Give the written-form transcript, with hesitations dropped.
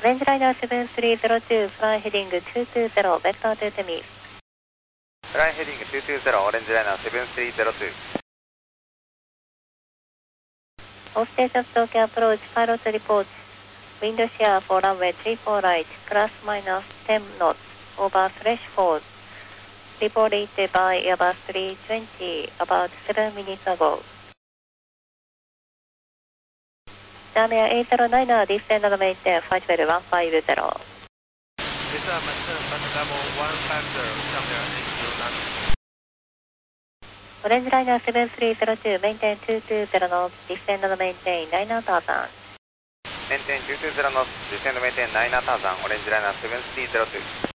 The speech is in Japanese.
オレンジライナー7302、フライヘディング220、ベクタートゥーテミー。 フライヘディング220、オレンジライナー7302。 オフステージャストーキャアプローチ、パイロットリポート。ウィンドシェア for runway 34 right, plus minus 10 knots, over threshold. Reported by Airbus 320 about 7 minutes ago. Jamia 809, descend and maintain 512 150. Descend and maintain flight level 150, Jamia 809. Orange Liner 7302, maintain 220 knots, descend and maintain 9000. Maintain 220 knots, descend and maintain 9000, Orange Liner 7302.